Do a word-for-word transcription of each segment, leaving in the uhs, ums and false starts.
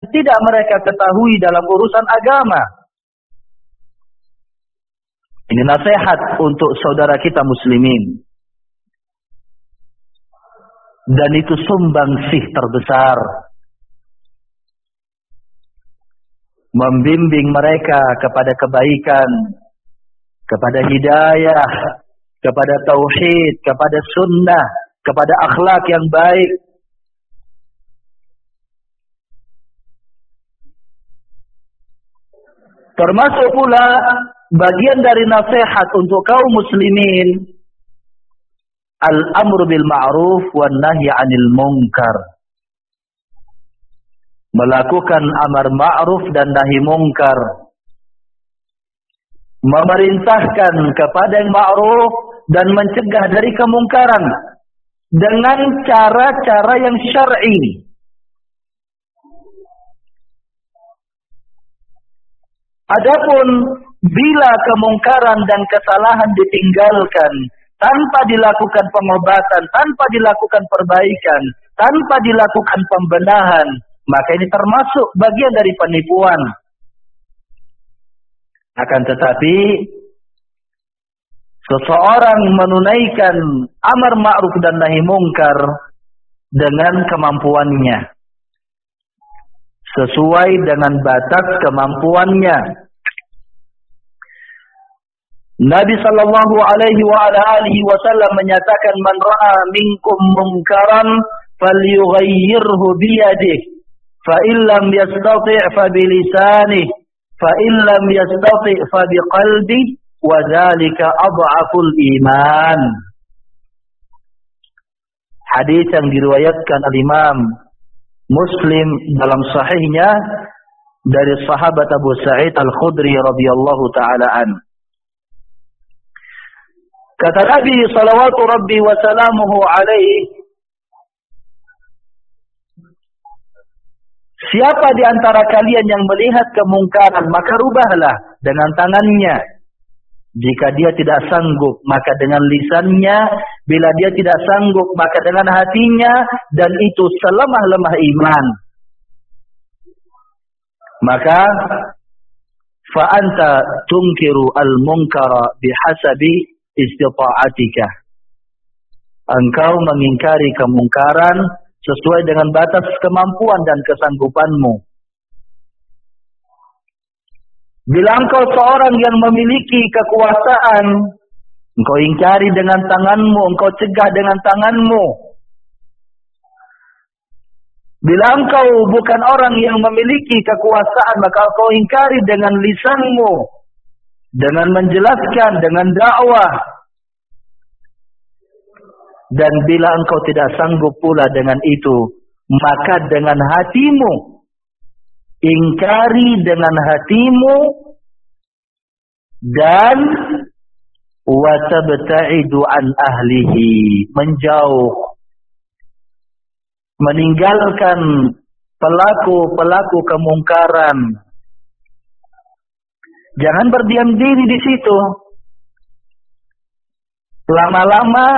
tidak mereka ketahui dalam urusan agama. Ini nasihat untuk saudara kita muslimin. Dan itu sumbangsih terbesar. Membimbing mereka kepada kebaikan, kepada hidayah, kepada tauhid, kepada sunnah, kepada akhlak yang baik. Termasuk pula bagian dari nasihat untuk kaum muslimin, al-amru bil ma'ruf wan nahyi 'anil munkar. Melakukan amar ma'ruf dan nahi munkar. Memerintahkan kepada yang ma'ruf dan mencegah dari kemungkaran dengan cara-cara yang syar'i. Adapun bila kemungkaran dan kesalahan ditinggalkan tanpa dilakukan pengobatan, tanpa dilakukan perbaikan, tanpa dilakukan pembenahan, maka ini termasuk bagian dari penipuan. Akan tetapi seseorang menunaikan amar ma'ruf dan nahi mungkar dengan kemampuannya, sesuai dengan batas kemampuannya. Nabi sallallahu alaihi wa ala alihi wasallam menyatakan, man ra'a minkum munkaran falyughayyirhu biyadihi, fa illam yastati' fa bilisanihi, fa illam yastati' fa biqalbihi, wa dzalika adhaful iman. Hadis yang diriwayatkan al-Imam Muslim dalam sahihnya dari sahabat Abu Sa'id Al-Khudri radhiyallahu taala an. Kata Nabi sallallahu rabbi wa salamuhu alaihi, siapa di antara kalian yang melihat kemungkaran, maka rubahlah dengan tangannya. Jika dia tidak sanggup, maka dengan lisannya. Bila dia tidak sanggup, maka dengan hatinya. Dan itu selemah-lemah iman. Maka fa'anta tunkiru al-munkara bihasabi istita'atika. Engkau mengingkari kemungkaran sesuai dengan batas kemampuan dan kesanggupanmu. Bila engkau seorang yang memiliki kekuasaan, engkau ingkari dengan tanganmu, engkau cegah dengan tanganmu. Bila engkau bukan orang yang memiliki kekuasaan, maka engkau ingkari dengan lisanmu, dengan menjelaskan, dengan dakwah. Dan bila engkau tidak sanggup pula dengan itu, maka dengan hatimu. Ingkari dengan hatimu dan wa tabta'idu an ahlihi, menjauh, meninggalkan pelaku-pelaku kemungkaran. Jangan berdiam diri di situ. Lama-lama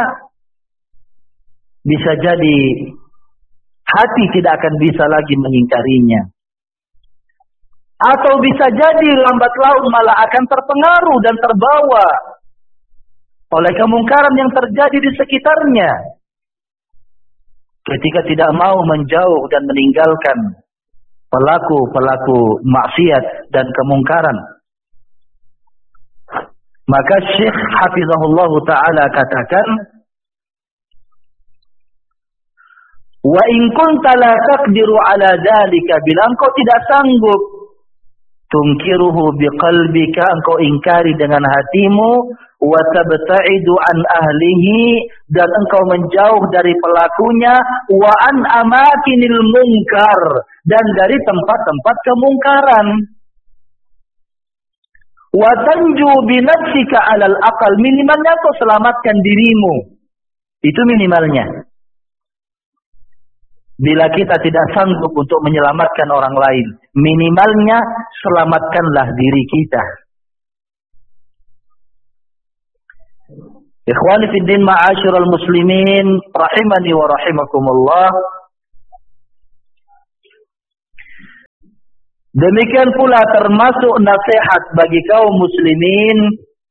bisa jadi hati tidak akan bisa lagi mengingkarinya. Atau bisa jadi lambat laun malah akan terpengaruh dan terbawa oleh kemungkaran yang terjadi di sekitarnya. Ketika tidak mau menjauh dan meninggalkan pelaku-pelaku maksiat dan kemungkaran. Maka Syekh Hafizahullah Ta'ala katakan, wa in kunta la taqdiru ala dhalika, bila engkau tidak sanggup, tungkiruhu biqalbika, engkau ingkari dengan hatimu, wa tabta'idu an ahlihi, dan engkau menjauh dari pelakunya, wa an amakinil munkar, dan dari tempat-tempat kemungkaran. Wa tanju binafsika alal aqal, minimalnya kau selamatkan dirimu. Itu minimalnya. Bila kita tidak sanggup untuk menyelamatkan orang lain, minimalnya selamatkanlah diri kita. Ikhwani fid din ma'asyiral muslimin rahimani wa rahimakumullah. Demikian pula termasuk nasihat bagi kaum muslimin,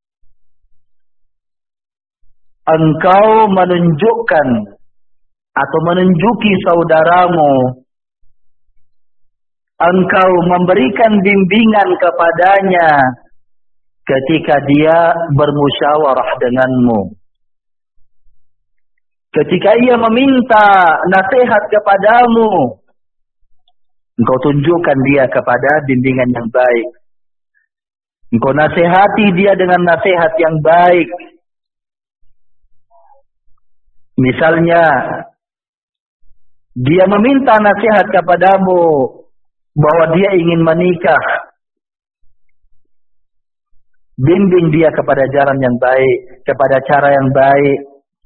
engkau menunjukkan atau menunjuki saudaramu, engkau memberikan bimbingan kepadanya ketika dia bermusyawarah denganmu. Ketika ia meminta nasihat kepadamu, engkau tunjukkan dia kepada bimbingan yang baik. Engkau nasihati dia dengan nasihat yang baik. Misalnya, dia meminta nasihat kepadamu bahwa dia ingin menikah. Bimbing dia kepada jalan yang baik, kepada cara yang baik.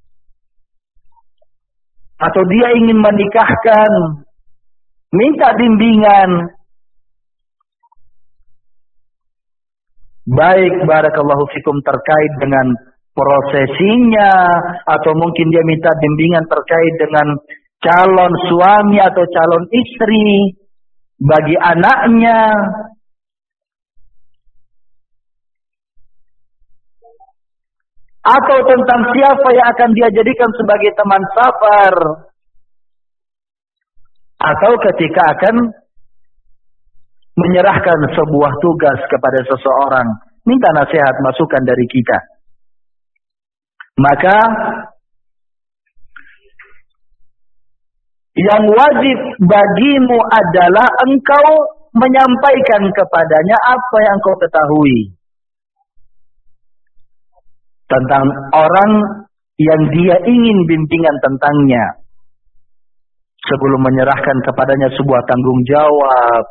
Atau dia ingin menikahkan, minta bimbingan. Baik, barakallahu fikum, terkait dengan prosesinya, atau mungkin dia minta bimbingan terkait dengan calon suami atau calon istri bagi anaknya. Atau tentang siapa yang akan dia jadikan sebagai teman safar. Atau ketika akan menyerahkan sebuah tugas kepada seseorang, minta nasihat, masukan dari kita. Maka yang wajib bagimu adalah engkau menyampaikan kepadanya apa yang kau ketahui tentang orang yang dia ingin bimbingan tentangnya, sebelum menyerahkan kepadanya sebuah tanggung jawab,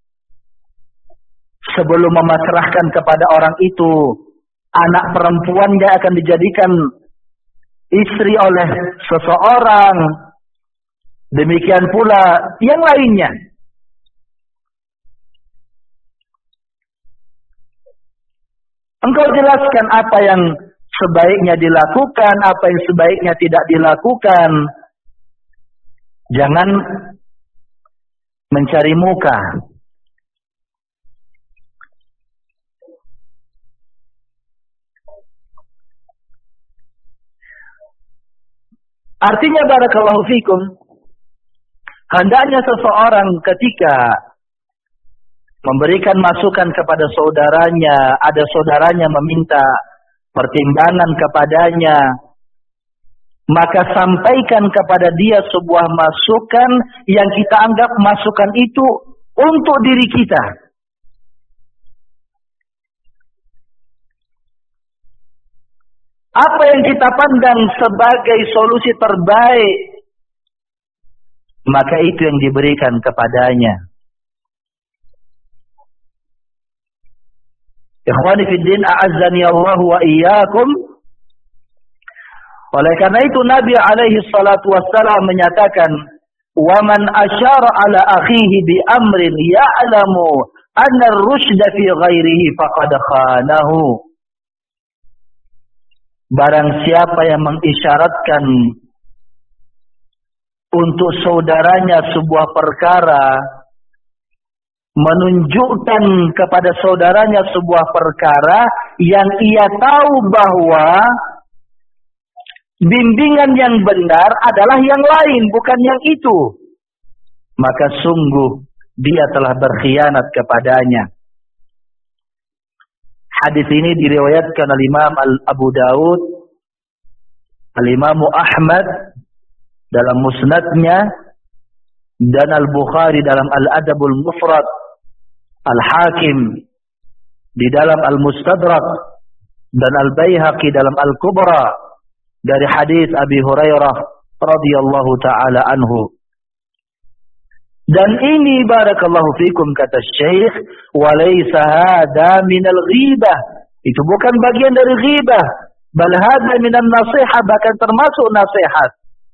sebelum memasrahkan kepada orang itu anak perempuannya akan dijadikan istri oleh seseorang, demikian pula yang lainnya. Engkau jelaskan apa yang sebaiknya dilakukan, apa yang sebaiknya tidak dilakukan. Jangan mencari muka. Artinya, barakallahu fikum, hendaknya seseorang ketika memberikan masukan kepada saudaranya, ada saudaranya meminta pertimbangan kepadanya, maka sampaikan kepada dia sebuah masukan yang kita anggap masukan itu untuk diri kita. Apa yang kita pandang sebagai solusi terbaik, maka itu yang diberikan kepadanya. Ikhwani fi din, a'azzani Allah wa iyyakum. Oleh karena itu Nabi alaihi salatu wassalam menyatakan, "Wa man asyara ala akhihi bi amrin ya'lamu anna ar-rusyda fi ghairihi faqad khanahu." Barang siapa yang mengisyaratkan untuk saudaranya sebuah perkara, menunjukkan kepada saudaranya sebuah perkara yang ia tahu bahwa bimbingan yang benar adalah yang lain, bukan yang itu, maka sungguh dia telah berkhianat kepadanya. Hadis ini diriwayatkan oleh Imam Abu Daud, Al-Imam Ahmad dalam musnadnya, dan Al-Bukhari dalam Al-Adabul Mufrad, Al-Hakim di dalam Al-Mustadrak, dan Al-Baihaqi dalam Al-Kubra dari hadis Abi Hurairah radhiyallahu taala anhu. Dan ini, barakallahu fikum, kata Syekh, walaysa hada minal ghibah, itu bukan bagian dari ghibah, bal hada minan nasihat, bahkan termasuk nasihat.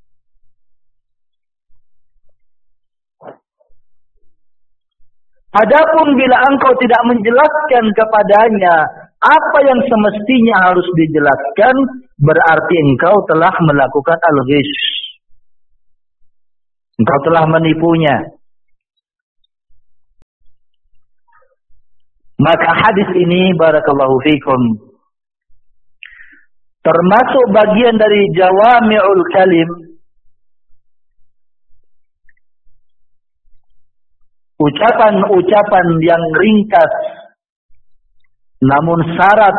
Adapun bila engkau tidak menjelaskan kepadanya apa yang semestinya harus dijelaskan, berarti engkau telah melakukan al-ghish. Engkau telah menipunya. Maka hadis ini barakallahu fikum termasuk bagian dari jawami'ul kalim, ucapan-ucapan yang ringkas namun syarat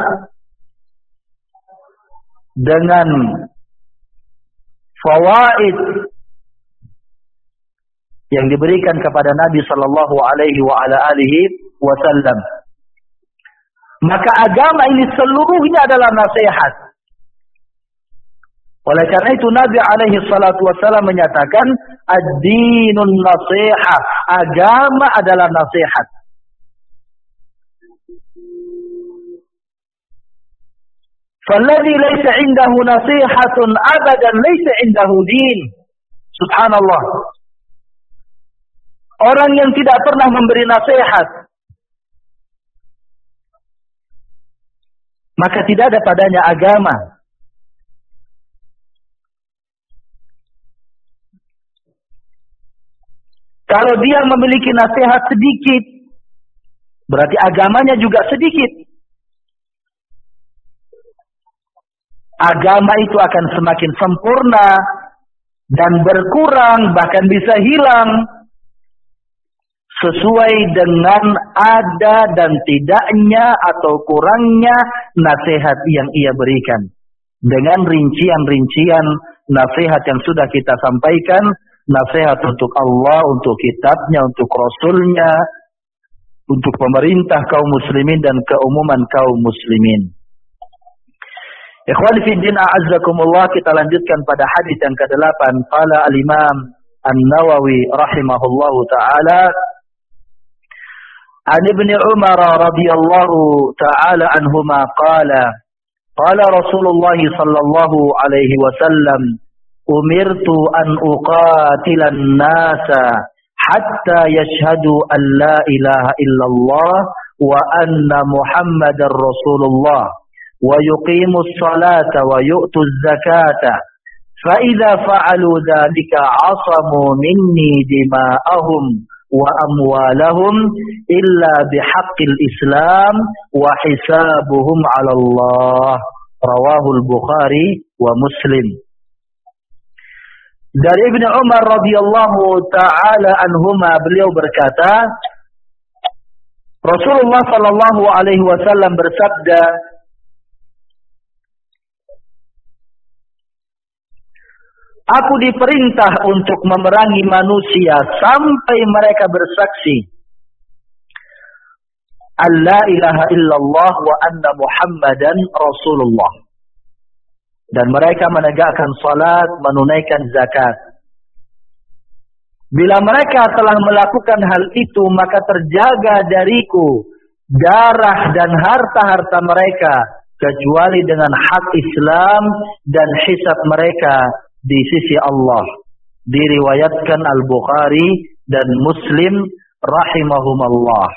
dengan fawaid yang diberikan kepada Nabi sallallahu alaihi wa ala alihi wasallam. Maka agama ini seluruhnya adalah nasihat. Oleh karena itu Nabi alaihi salatu wasallam menyatakan ad-dinun nasihah, agama adalah nasihat. Falladhi laysa 'indahu nasihatun abadan laysa 'indahu din. Subhanallah. Orang yang tidak pernah memberi nasihat, maka tidak ada padanya agama. Kalau dia memiliki nasihat sedikit, berarti agamanya juga sedikit. Agama itu akan semakin sempurna dan berkurang, bahkan bisa hilang sesuai dengan ada dan tidaknya atau kurangnya nasihat yang ia berikan. Dengan rincian-rincian nasihat yang sudah kita sampaikan, nasihat untuk Allah, untuk kitabnya, untuk Rasulnya, untuk pemerintah kaum muslimin dan keumuman kaum muslimin. Ikhwani fi din a'azzakumullah, kita lanjutkan pada hadis yang kedelapan. Qala al-Imam An-Nawawi rahimahullahu taala an Ibnu Umar radhiyallahu taala anhuma qala qala Rasulullah sallallahu alaihi wasallam umirtu an uqatilan nasa hatta yashhadu an la ilaha illallah wa anna Muhammadar Rasulullah wa yuqimus salata wa yu'tuz zakata fa idza fa'alu dzalika 'asamu minni dima'ahum wa amwalahum illa bihaqqil Islam wa hisabuhum 'ala Allah. Rawahul Bukhari wa Muslim. Dari Ibnu Umar radhiyallahu taala anhuma, beliau berkata, Rasulullah sallallahu alaihi wasallam bersabda, aku diperintah untuk memerangi manusia sampai mereka bersaksi alla ilaha illallah wa anna Muhammadan Rasulullah, dan mereka menegakkan salat, menunaikan zakat. Bila mereka telah melakukan hal itu, maka terjaga dariku darah dan harta-harta mereka kecuali dengan hak Islam dan hisab mereka di sisi Allah. Diriwayatkan Al-Bukhari dan Muslim rahimahumallah.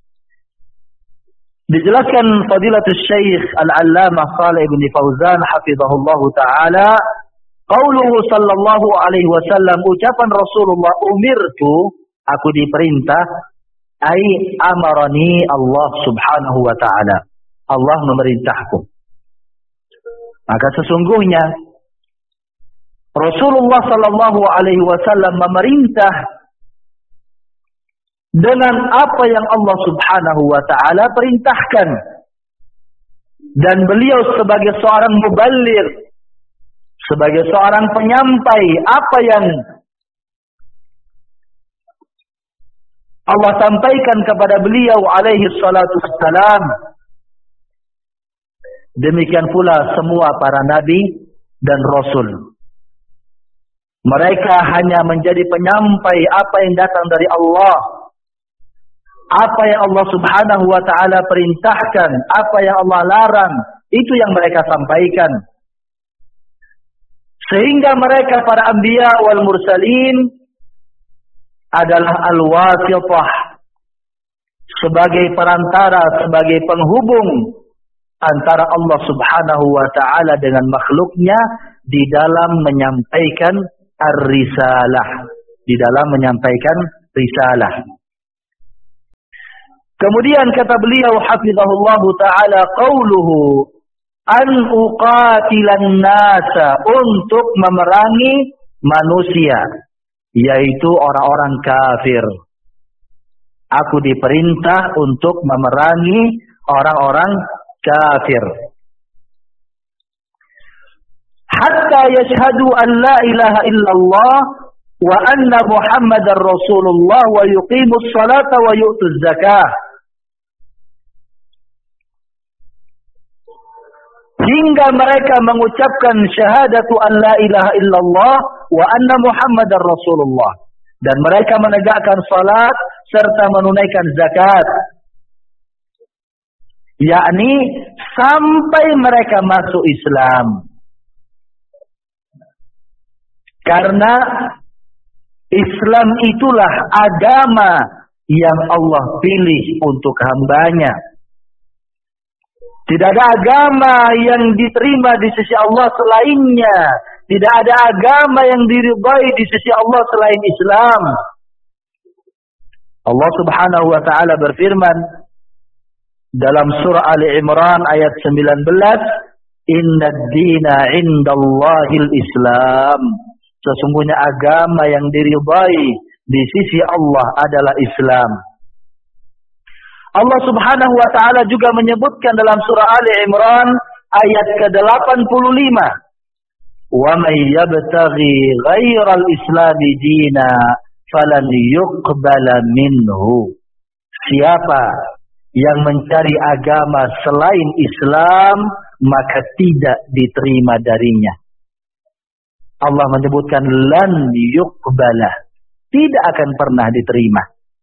Dijelaskan Fadilatul Syekh Al-Allamah Shalih bin Fauzan hafizahullah taala, qauluhu sallallahu alaihi wasallam, ucapan Rasulullah, umirtu, aku diperintah, ai amarani Allah subhanahu wa taala, Allah memerintahku. Maka sesungguhnya Rasulullah sallallahu alaihi wasallam memerintah dengan apa yang Allah subhanahu wa ta'ala perintahkan. Dan beliau sebagai seorang muballigh, sebagai seorang penyampai apa yang Allah sampaikan kepada beliau alaihi salatu wassalam. Demikian pula semua para nabi dan rasul. Mereka hanya menjadi penyampai apa yang datang dari Allah. Apa yang Allah subhanahu wa ta'ala perintahkan, apa yang Allah larang, itu yang mereka sampaikan. Sehingga mereka para anbiya wal mursalin adalah al-wasithah, sebagai perantara, sebagai penghubung antara Allah subhanahu wa ta'ala dengan makhluknya di dalam menyampaikan ar-risalah, di dalam menyampaikan risalah. Kemudian kata beliau hafizahullahu ta'ala qauluhu an uqatilan nasa, untuk memerangi manusia, yaitu orang-orang kafir. Aku diperintah untuk memerangi orang-orang kafir. Hatta yashhadu an la ilaha illallah wa anna Muhammadar Rasulullah wa yuqimus salata wa yu'tuz zakah. Hingga mereka mengucapkan syahadatu an la ilaha illallah wa anna Muhammadar Rasulullah, dan mereka menegakkan salat serta menunaikan zakat, yakni sampai mereka masuk Islam. Karena Islam itulah agama yang Allah pilih untuk hambanya. Tidak ada agama yang diterima di sisi Allah selainnya. Tidak ada agama yang diridhai di sisi Allah selain Islam. Allah Subhanahu wa ta'ala berfirman dalam surah Ali Imran ayat sembilan belas, "Inna ad-dina 'indallahil Islam." Sesungguhnya agama yang diridhai di sisi Allah adalah Islam. Allah Subhanahu wa ta'ala juga menyebutkan dalam surah Ali Imran ayat ke delapan puluh lima, "Wa may yabtaghi ghairal islami dina falan yuqbala minhu." Siapa yang mencari agama selain Islam, maka tidak diterima darinya. Allah menyebutkan lan yuqbala, tidak akan pernah diterima.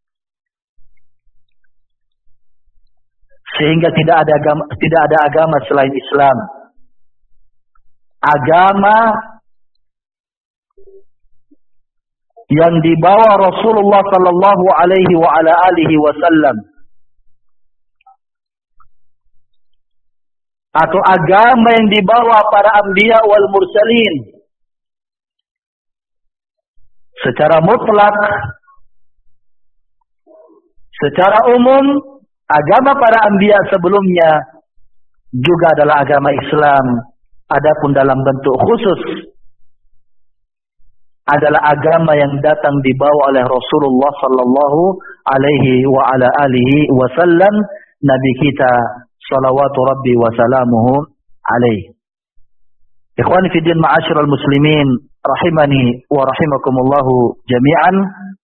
Sehingga tidak ada agama, tidak ada agama selain Islam. Agama yang dibawa Rasulullah sallallahu alaihi wa ala alihi wasallam, atau agama yang dibawa para anbiya wal mursalin, secara mutlak, secara umum, agama para anbiya sebelumnya juga adalah agama Islam. Adapun dalam bentuk khusus adalah agama yang datang dibawa oleh Rasulullah sallallahu alaihi wa ala alihi wasallam, Nabi kita salawatu rabbi wa salamuhu alaihi. Ikhwani fi din, ma'asyiral muslimin rahimani wa rahimakumullahu jami'an.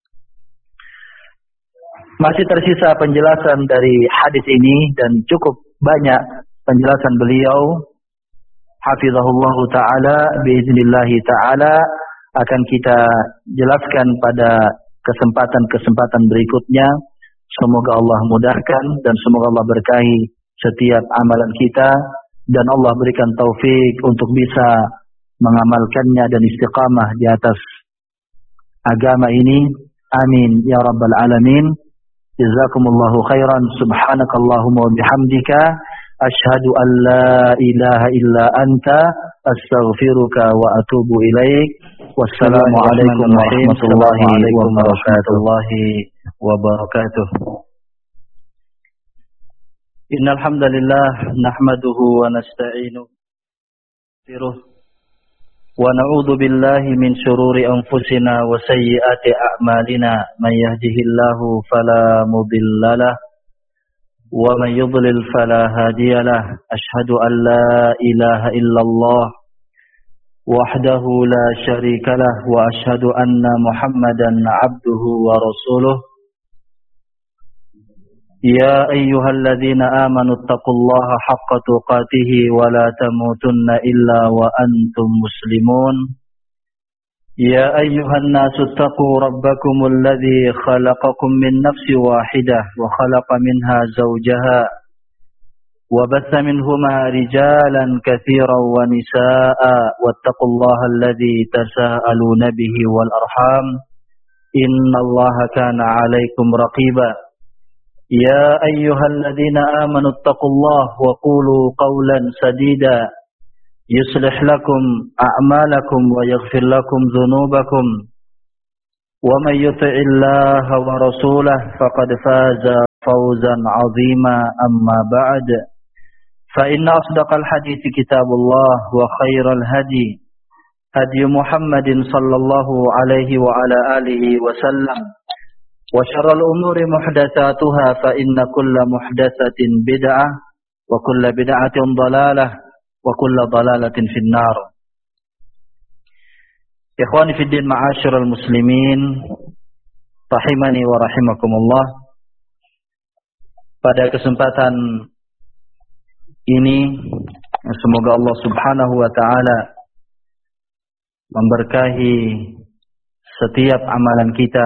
Masih tersisa penjelasan dari hadis ini dan cukup banyak penjelasan beliau hafizahullahu ta'ala biiznillah ta'ala akan kita jelaskan pada kesempatan-kesempatan berikutnya. Semoga Allah mudahkan dan semoga Allah berkahi setiap amalan kita dan Allah berikan taufik untuk bisa mengamalkannya dan istiqamah di atas agama ini. Amin ya rabbal alamin. Jazakumullahu khairan. Subhanakallahumma wa bihamdika asyhadu an la ilaha illa anta astaghfiruka wa atubu ilaik. Wassalamualaikum warahmatullahi wabarakatuh. Innal hamdalillah nahmaduhu wa nasta'inuhu wa na'udzu billahi min shururi anfusina wa sayyiati a'malina. Man yahdihillahu fala mudhillalah wa man yudlil fala hadiyalah. Ashhadu an la ilaha illallah wahdahu la syarikalah wa ashhadu anna Muhammadan 'abduhu wa rasuluh. Ya ayyuhalladzina amanu taqullaha haqqa tuqatih wa la tamutunna illa wa antum muslimun. Ya ayyuhan nasu taqu rabbakumul ladzi khalaqakum min nafsin wahidah wa khalaqa minha zawjaha wa batha minhuma rijalan katsiran wa nisaa'a wattaqullaha alladzi tasaaluna bihi wal arham innallaha kana 'alaikum raqiba. Ya ayyuhalladzina amanu taqullaha wa qulu qawlan sadida yuslih lakum a'malakum wa yaghfir lakum dhunubakum wa may yuti'illaha wa rasulahu faqad faza فوزا عظيما أما بعد فإن أصدق الحديث كتاب الله وخير الهدي هدي محمد صلى الله عليه وعلى آله وسلم وشر الأمور محدثاتها فإن كل محدثة بدعة وكل بدعة ضلالة وكل ضلالة في النار. Ikhwani fi din, ma'asyiral muslimin, rahimani wa rahimakumullah. Pada kesempatan ini semoga Allah Subhanahu wa taala memberkahi setiap amalan kita,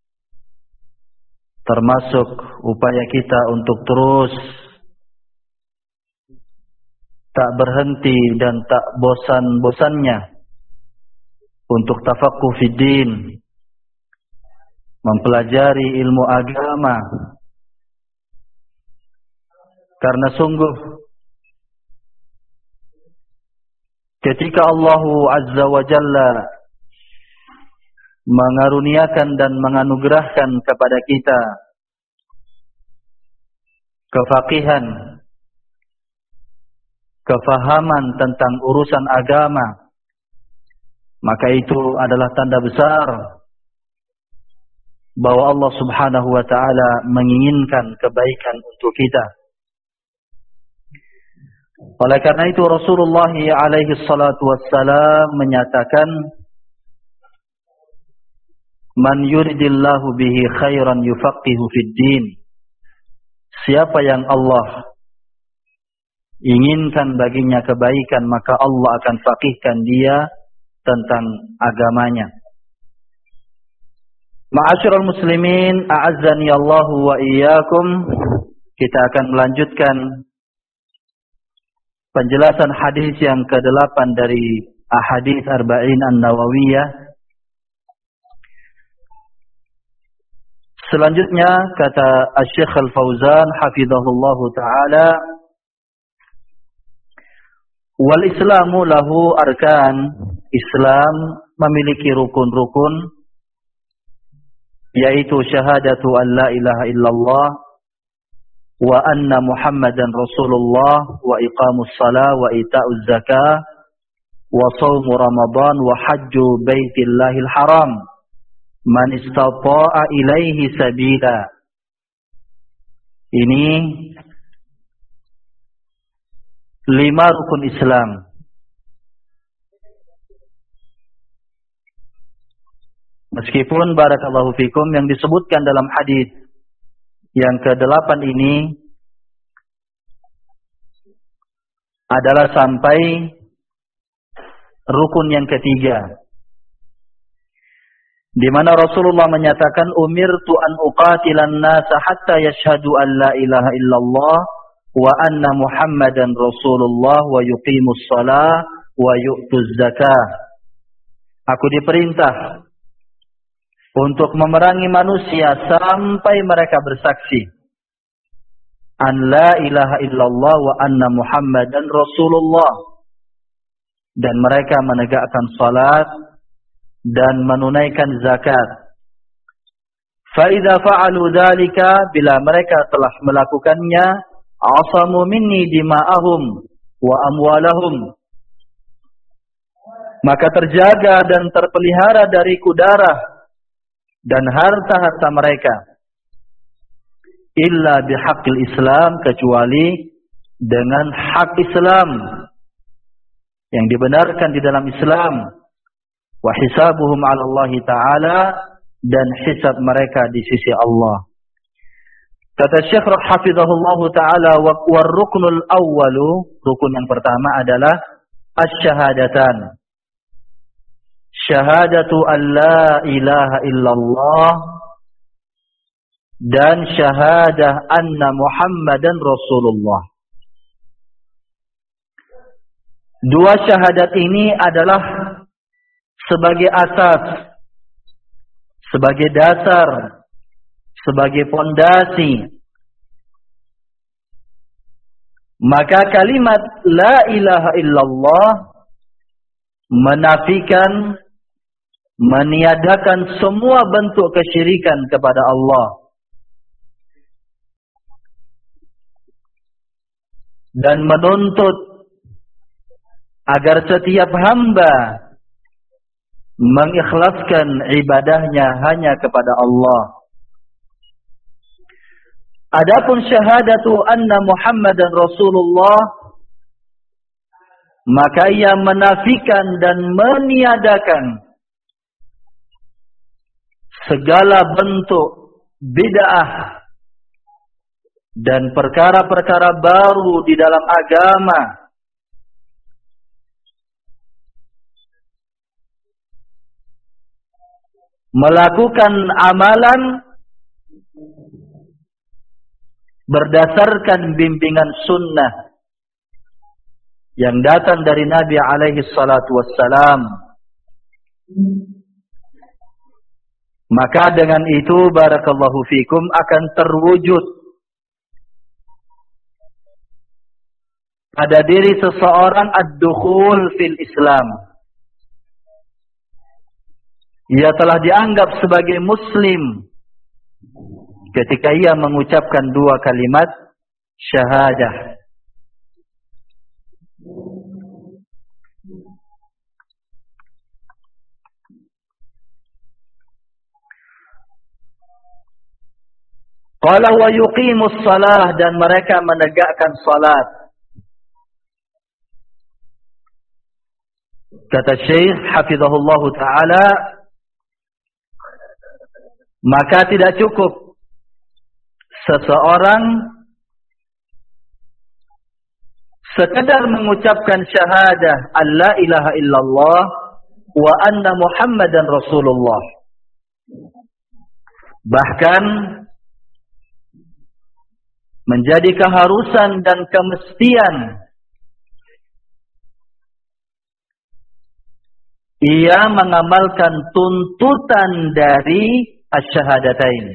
termasuk upaya kita untuk terus tak berhenti dan tak bosan-bosannya untuk tafaqquh fid din, mempelajari ilmu agama, karena sungguh ketika Allah Azza wa Jalla mengaruniakan dan menganugerahkan kepada kita kefaqihan, kefahaman tentang urusan agama, maka itu adalah tanda besar bahwa Allah Subhanahu wa taala menginginkan kebaikan untuk kita. Oleh karena itu Rasulullah alaihi salatu wassalam menyatakan, man yuridillahu bihi khairan yufaqihu fid din. Siapa yang Allah inginkan baginya kebaikan, maka Allah akan faqihkan dia tentang agamanya. Ma'asyiral muslimin, a'azzani Allahu wa iyyakum. Kita akan melanjutkan penjelasan hadis yang kedelapan dari ahadits arba'in an-nawawiyah. Selanjutnya kata Asy-Syaikh Al-Fauzan hafizahullahu taala, wal islamu lahu arkan. Islam memiliki rukun-rukun, yaitu syahadatu an la ilaha illallah wa anna Muhammadan Rasulullah wa iqamus shalah wa ita'uz zakah wa shaumu Ramadan wa hajju baitillahil haram man istata'a ilaihi sabila. Ini lima rukun Islam. Meskipun barakallahu fikum yang disebutkan dalam hadis yang kedelapan ini adalah sampai rukun yang ketiga, di mana Rasulullah menyatakan, umirtu an uqatilan nasa hatta yashhadu an la ilaha illallah wa anna Muhammadan Rasulullah wa yuqimus shalah wa yu'tuz zakah. Aku diperintah untuk memerangi manusia sampai mereka bersaksi an la ilaha illallah wa anna Muhammadan Rasulullah, dan mereka menegakkan salat dan menunaikan zakat. Fa idza fa'alu dzalika, bila mereka telah melakukannya, asamu minni dima'ahum wa amwalahum, maka terjaga dan terpelihara dariku darah dan harta-harta mereka, illa bihaqqil Islam, kecuali dengan hak Islam yang dibenarkan di dalam Islam, wa hisabuhum 'ala Allah taala, dan hisab mereka di sisi Allah. Kata Syekh hafizahullahu taala, wa ruknul awwalu, rukun yang pertama adalah asy-syahadatan. Syahadatu an la ilaha illallah dan syahadah anna Muhammadan Rasulullah. Dua syahadat ini adalah sebagai asas, sebagai dasar, sebagai pondasi. Maka kalimat la ilaha illallah menafikan, meniadakan semua bentuk kesyirikan kepada Allah. dan menuntut agar setiap hamba mengikhlaskan ibadahnya hanya kepada Allah. Adapun syahadatu anna Muhammadan Rasulullah, maka ia menafikan dan meniadakan segala bentuk bid'ah dan perkara-perkara baru di dalam agama, melakukan amalan berdasarkan bimbingan sunnah yang datang dari Nabi alaihi salatu wassalam. Maka dengan itu barakallahu fikum akan terwujud pada diri seseorang ad-dukhul fil Islam. Ia telah dianggap sebagai muslim ketika ia mengucapkan dua kalimat syahadah. Qala wa yuqimus salah, dan mereka menegakkan salat. Kata Syekh hafizahullah taala, maka tidak cukup seseorang sekadar mengucapkan syahadah alla ilaha illallah wa anna Muhammadan Rasulullah. Bahkan menjadi keharusan dan kemestian ia mengamalkan tuntutan dari asyhadatain,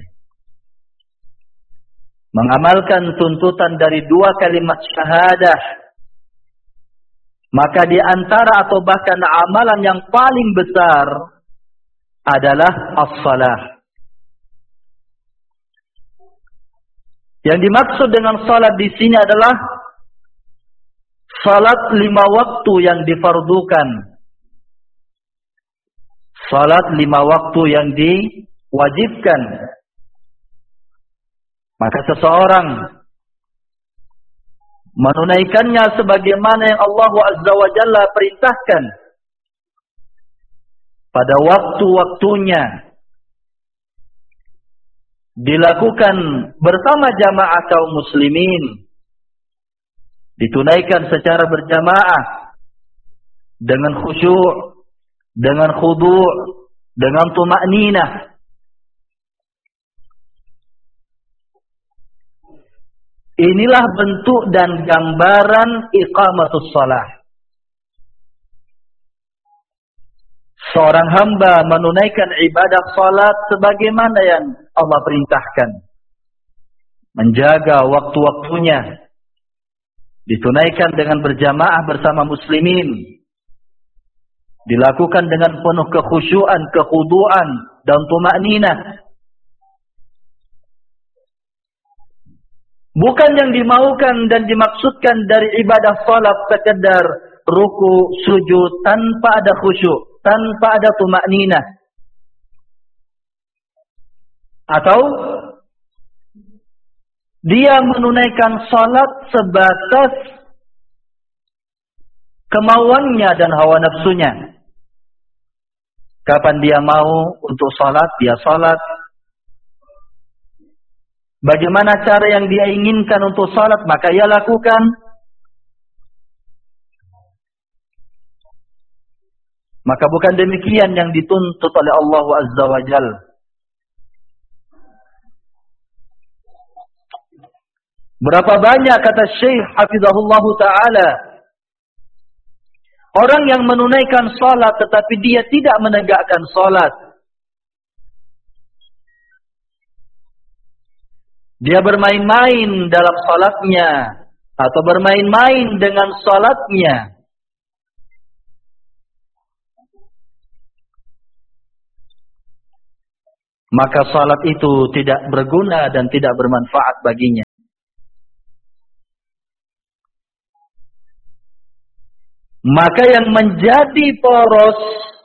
mengamalkan tuntutan dari dua kalimat syahadah. Maka di antara atau bahkan amalan yang paling besar adalah as-salah. Yang dimaksud dengan salat di sini adalah salat lima waktu yang difardukan. Salat lima waktu yang diwajibkan. Maka seseorang menunaikannya sebagaimana yang Allah Azza wa Jalla perintahkan pada waktu-waktunya, dilakukan bersama jamaah kaum muslimin, ditunaikan secara berjamaah dengan khusyuk, dengan khudu', dengan tuma'ninah. Inilah bentuk dan gambaran iqamatus shalah. Seorang hamba menunaikan ibadah salat sebagaimana yang Allah perintahkan. Menjaga waktu-waktunya. Ditunaikan dengan berjamaah bersama muslimin. Dilakukan dengan penuh kekhusyuan, kekhuduan, dan tuma'ninah. Bukan yang dimaukan dan dimaksudkan dari ibadah salat sekedar ruku, sujud tanpa ada khusyuk, tanpa ada tuma'ninah. Atau dia menunaikan salat sebatas kemauannya dan hawa nafsunya. Kapan dia mau untuk salat, dia salat. Bagaimana cara yang dia inginkan untuk salat, maka ia lakukan. Maka bukan demikian yang dituntut oleh Allah Azza wa Jal. Berapa banyak, kata Syekh hafizahullahu ta'ala, orang yang menunaikan salat tetapi dia tidak menegakkan salat. Dia bermain-main dalam salatnya atau bermain-main dengan salatnya. Maka salat itu tidak berguna dan tidak bermanfaat baginya. Maka yang menjadi poros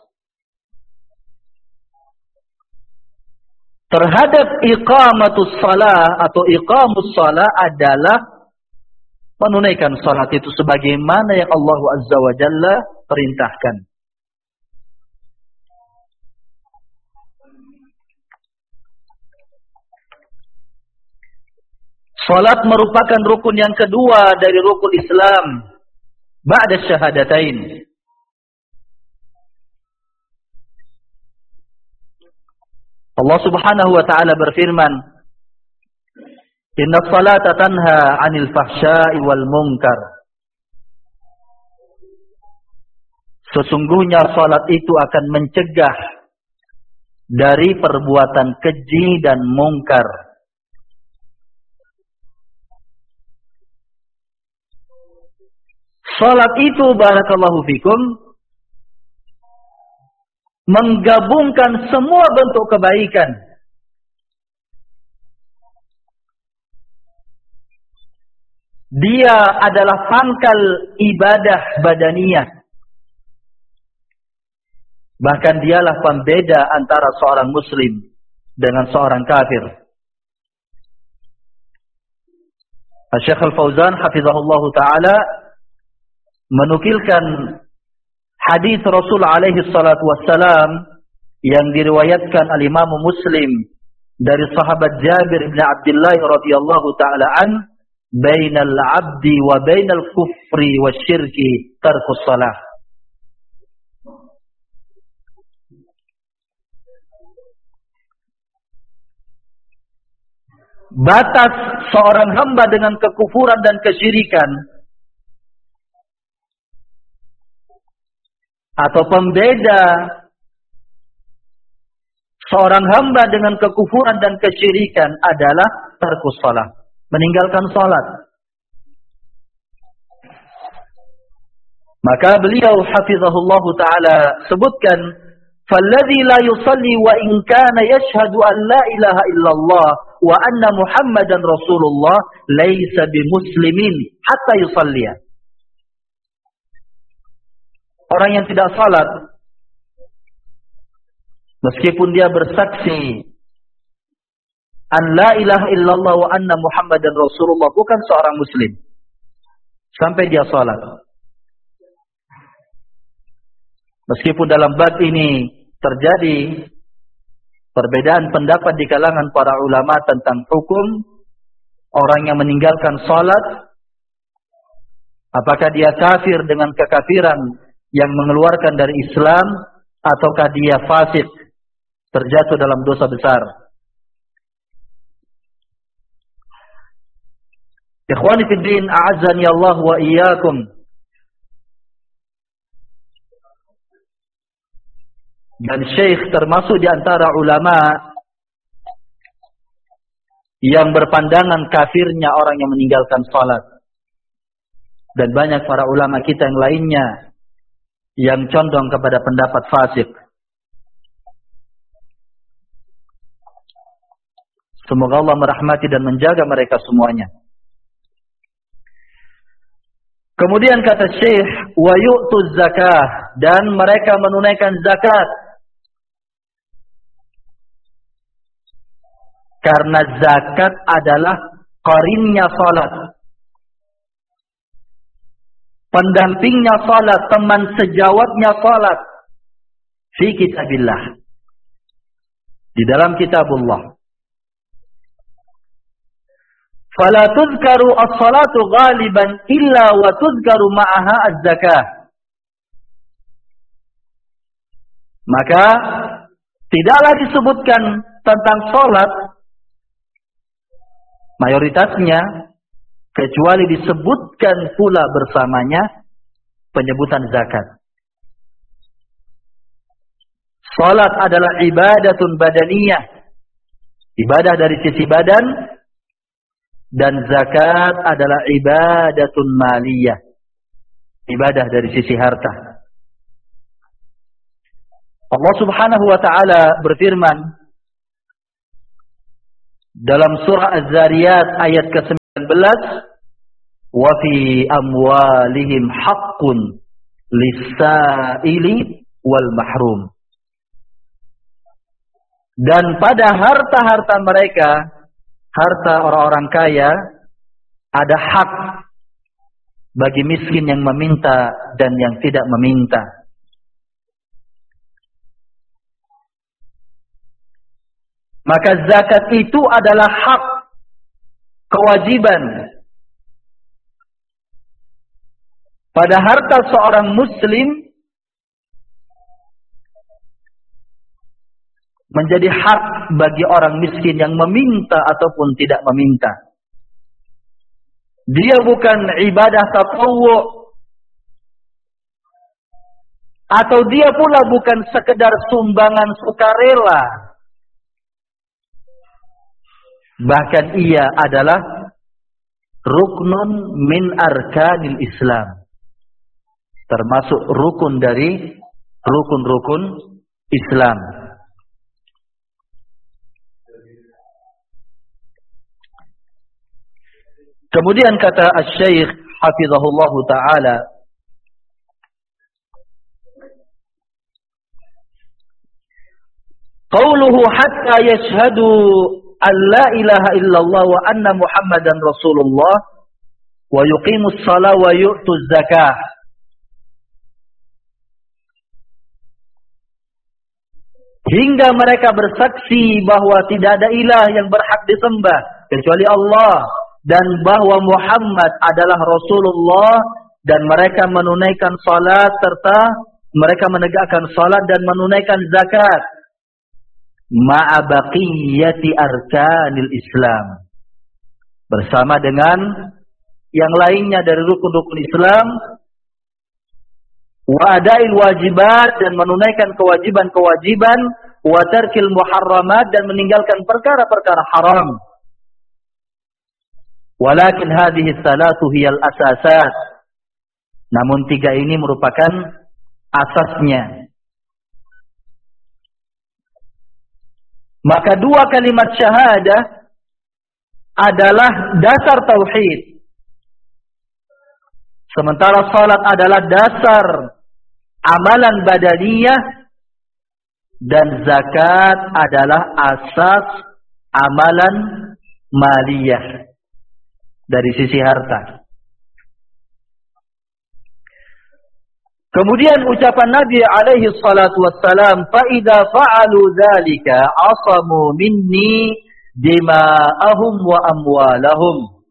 terhadap iqamatus shalah atau iqamus shalah adalah menunaikan salat itu sebagaimana yang Allah Azza wa Jalla perintahkan. Salat merupakan rukun yang kedua dari rukun Islam ba'da syahadatain. Allah Subhanahu wa taala berfirman, "Inna salata tanha 'anil fahsya'i wal munkar." Sesungguhnya salat itu akan mencegah dari perbuatan keji dan mungkar. Salat itu, barakallahu fikum, menggabungkan semua bentuk kebaikan. Dia adalah pangkal ibadah badaniyah. Bahkan dialah pembeda antara seorang muslim dengan seorang kafir. Syekh Al-Fauzan hafizahullah ta'ala menukilkan hadis Rasul alaihi salatu wassalam yang diriwayatkan al-Imam Muslim dari sahabat Jabir bin Abdullah radhiyallahu ta'ala an, bainal abdi wa bainal kufri wasyirki tarkus salah. Batas seorang hamba dengan kekufuran dan kesyirikan, atau pembeda seorang hamba dengan kekufuran dan kesyirikan adalah tarkus salah, meninggalkan salat. Maka beliau hafizahullah ta'ala sebutkan, "Falladhi la yusalli wa in kana yashhadu an la ilaha illallah wa anna Muhammadan Rasulullah laysa bimuslimin hatta yusalliya." Orang yang tidak salat, meskipun dia bersaksi an la ilaha illallah wa anna Muhammadan Rasulullah, bukan seorang muslim sampai dia salat. Meskipun dalam bab ini terjadi perbedaan pendapat di kalangan para ulama tentang hukum orang yang meninggalkan salat, apakah dia kafir dengan kekafiran yang mengeluarkan dari Islam, ataukah dia fasik, terjatuh dalam dosa besar. Ikhwani fid din, a'azzani Allah wa iyyakum. Dan Syekh termasuk di antara ulama yang berpandangan kafirnya orang yang meninggalkan salat. Dan banyak para ulama kita yang lainnya yang condong kepada pendapat fasik. Semoga Allah merahmati dan menjaga mereka semuanya. Kemudian kata Syekh, wa yu'tuz zakah, dan mereka menunaikan zakat. Karena zakat adalah qarinnya salat, pendampingnya salat, teman sejawatnya salat fi kitabillah, di dalam kitabullah. Fala tuzkaru as-salatu ghaliban illa wa tuzkaru ma'aha az-zakah. Maka tidaklah disebutkan tentang salat mayoritasnya kecuali disebutkan pula bersamanya penyebutan zakat. Salat adalah ibadatun badaniyah, ibadah dari sisi badan, dan zakat adalah ibadatun maliyah, ibadah dari sisi harta. Allah Subhanahu wa ta'ala berfirman dalam surah Az-Zariyat ayat ke sembilan belas, wa fi amwalihim haqqun lis-sa'ili wal mahrum. Dan pada harta-harta mereka, harta orang-orang kaya, ada hak bagi miskin yang meminta dan yang tidak meminta. Maka zakat itu adalah hak, kewajiban pada harta seorang muslim, menjadi hak bagi orang miskin yang meminta ataupun tidak meminta. Dia bukan ibadah tatawwu, atau dia pula bukan sekedar sumbangan sukarela. Bahkan ia adalah ruknun min arkanil Islam, termasuk rukun dari rukun-rukun Islam. Kemudian kata Asy-Syaikh hafizahullah taala, qauluhu hatta yashhadu an la ilaha illallah wa anna Muhammadan Rasulullah wa yuqimus shalah wa yu'tuz zakah. Hingga mereka bersaksi bahwa tidak ada ilah yang berhak disembah kecuali Allah, dan bahwa Muhammad adalah Rasulullah, dan mereka menunaikan salat serta mereka menegakkan salat dan menunaikan zakat ma'a baqiyati arkanil Islam, bersama dengan yang lainnya dari rukun-rukun Islam, wa adail wajibat, dan menunaikan kewajiban-kewajiban, wa tarkil muharramat, dan meninggalkan perkara-perkara haram. Walakin hadhihi salatu hiyal asasat, namun tiga ini merupakan asasnya. Maka dua kalimat syahadah adalah dasar tauhid, sementara salat adalah dasar amalan badaniyah, dan zakat adalah asas amalan maliyah dari sisi harta. Kemudian ucapan Nabi alaihi salatu wassalam, fa idza fa'alu dzalika asamu minni dima'ahum wa amwalahum.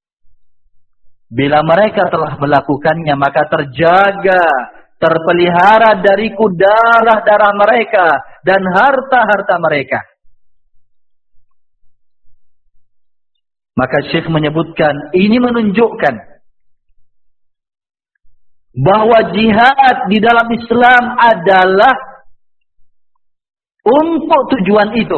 Bila mereka telah melakukannya, maka terjaga, terpelihara dariku darah-darah mereka dan harta-harta mereka. Maka Syekh menyebutkan, ini menunjukkan bahwa jihad di dalam Islam adalah untuk tujuan itu.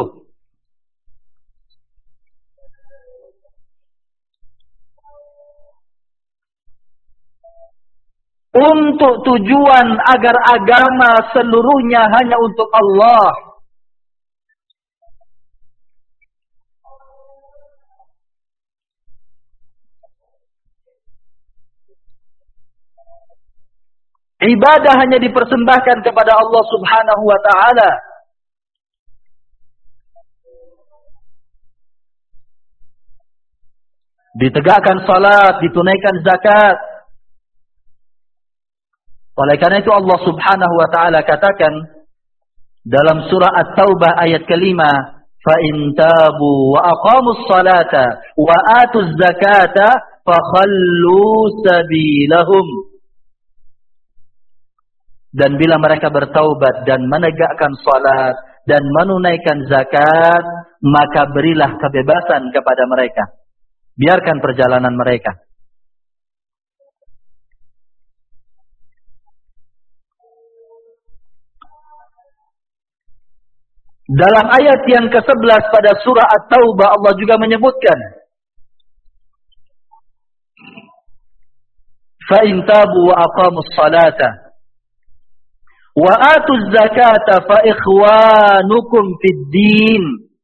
Untuk tujuan agar agama seluruhnya hanya untuk Allah. Ibadah hanya dipersembahkan kepada Allah Subhanahu wa ta'ala. Ditegakkan salat, ditunaikan zakat. Oleh karena itu Allah Subhanahu wa ta'ala katakan dalam surah At-Taubah ayat kelima, fa in tabu wa aqamus salata wa atuz zakata fa khallu sabilahum. Dan bila mereka bertaubat dan menegakkan salat dan menunaikan zakat, maka berilah kebebasan kepada mereka. Biarkan perjalanan mereka. Dalam ayat yang kesebelas pada surah At-Taubah Allah juga menyebutkan, fa in tabu wa aqamus salata wa atuz zakata fa ikhwanukum fid din.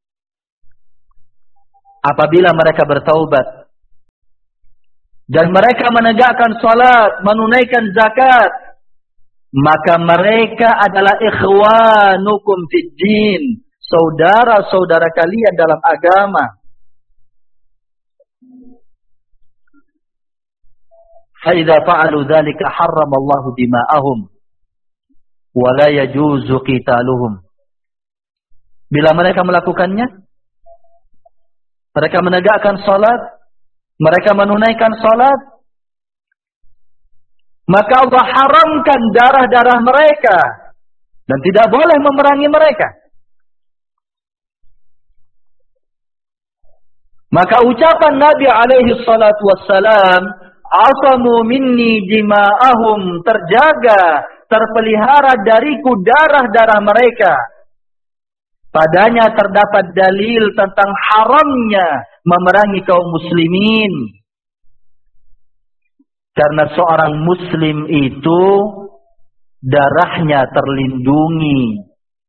Apabila mereka bertaubat dan mereka menegakkan salat, menunaikan zakat, maka mereka adalah ikhwanukum fid din, saudara-saudara kalian dalam agama. Fa idza fa'alu dzalika harrama Allahu dima'ahum wa la yajuzu qitaluhum. Bila mereka melakukannya, mereka menegakkan salat, mereka menunaikan salat, maka Allah haramkan darah-darah mereka dan tidak boleh memerangi mereka. Maka ucapan Nabi alaihi salatu wassalam, asamu minni dima'ahum, terjaga, terpelihara dariku darah-darah mereka. Padanya terdapat dalil tentang haramnya memerangi kaum muslimin. Karena seorang muslim itu darahnya terlindungi.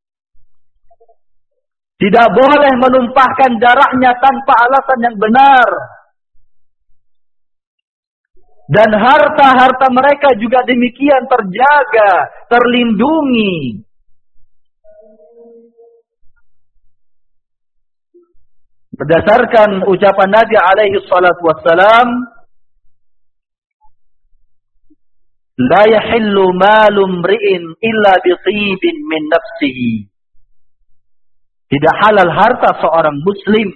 Tidak boleh menumpahkan darahnya tanpa alasan yang benar. Dan harta-harta mereka juga demikian terjaga, terlindungi. Berdasarkan ucapan Nabi alaihi salatu wassalam, la yahillu malu mri'in illa bitibin min nafsihi. Tidak halal harta seorang muslim,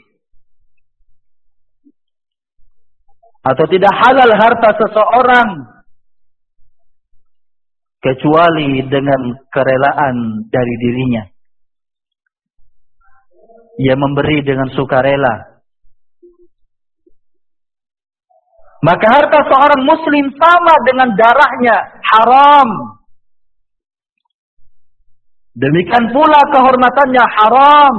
atau tidak halal harta seseorang kecuali dengan kerelaan dari dirinya. Ia memberi dengan sukarela. Maka harta seorang muslim sama dengan darahnya, haram. Demikian pula kehormatannya haram.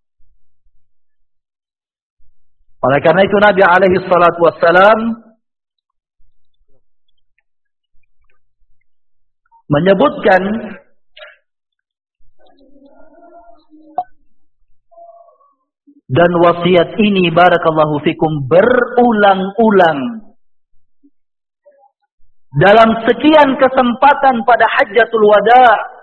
Oleh karena itu Nabi alaihi salatu wassalam menyebutkan dan wasiat ini barakallahu fikum berulang-ulang dalam sekian kesempatan pada Hajjatul Wada.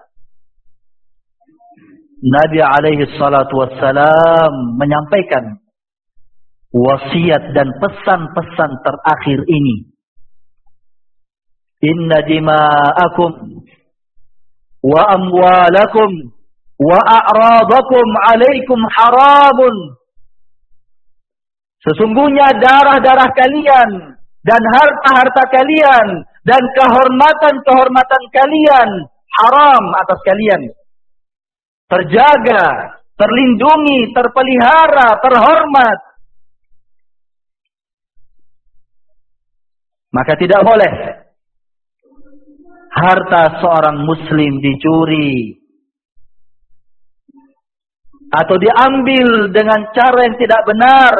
Nabi alaihi salatu wassalam menyampaikan wasiat dan pesan-pesan terakhir ini. Inna dima'akum wa amwalakum wa a'radakum alaikum haramun. Sesungguhnya darah-darah kalian dan harta-harta kalian dan kehormatan-kehormatan kalian haram atas kalian. Terjaga, terlindungi, terpelihara, terhormat. Maka tidak boleh harta seorang muslim dicuri atau diambil dengan cara yang tidak benar,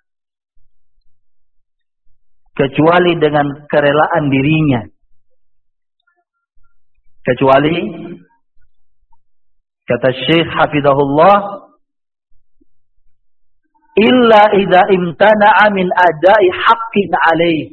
kecuali dengan kerelaan dirinya. Kecuali, kata Syekh hafizahullah, illa idza imtana'a min ada'i haqqin alaih.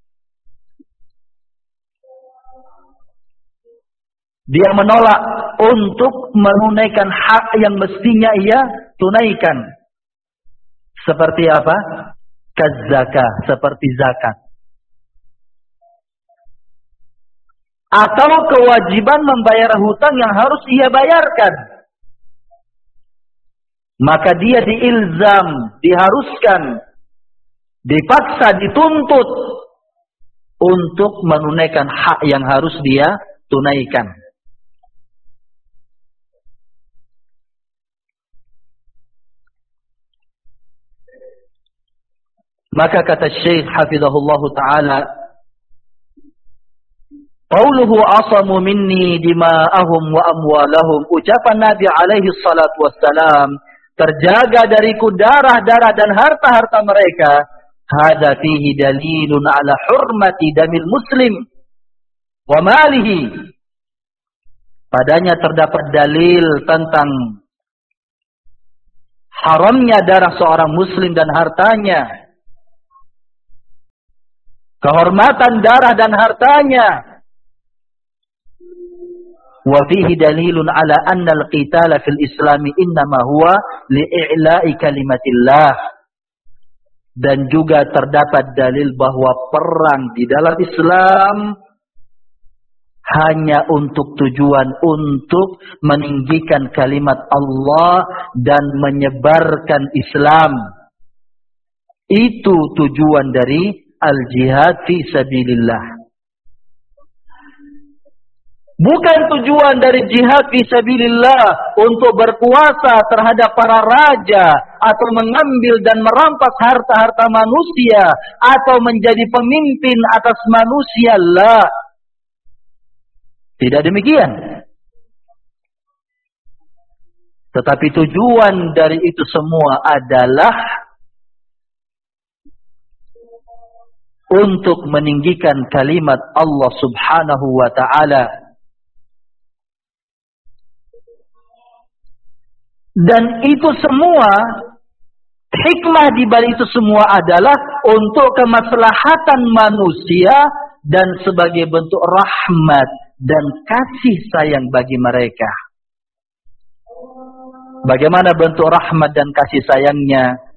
Dia menolak untuk menunaikan hak yang mestinya ia tunaikan. Seperti apa? Kazakah, seperti zakat. Atau kewajiban membayar hutang yang harus ia bayarkan. Maka dia diilzam, diharuskan, dipaksa, dituntut untuk menunaikan hak yang harus dia tunaikan. Maka kata Syekh hafizahullahu ta'ala, qauluhu asamu minni dima'ahum wa amwalahum, ucapan Nabi alaihi salatu wassalam, terjaga dariku darah-darah dan harta-harta mereka, hadza fihi dalilun ala hurmati damil muslim wa malihi. Padanya terdapat dalil tentang haramnya darah seorang muslim dan hartanya, kehormatan darah dan hartanya. Wa fihi dalilun ala anna al-qitala fil Islami innama huwa li'i'la'i kalimatillah. Dan juga terdapat dalil bahwa perang di dalam Islam hanya untuk tujuan untuk meninggikan kalimat Allah dan menyebarkan Islam. Itu tujuan dari al-jihad fi sabilillah. Bukan tujuan dari jihad fi sabilillah untuk berkuasa terhadap para raja atau mengambil dan merampas harta-harta manusia atau menjadi pemimpin atas manusia. La. Tidak demikian. Tetapi tujuan dari itu semua adalah untuk meninggikan kalimat Allah Subhanahu wa ta'ala. Dan itu semua, hikmah di balik itu semua adalah untuk kemaslahatan manusia dan sebagai bentuk rahmat dan kasih sayang bagi mereka. Bagaimana bentuk rahmat dan kasih sayangnya?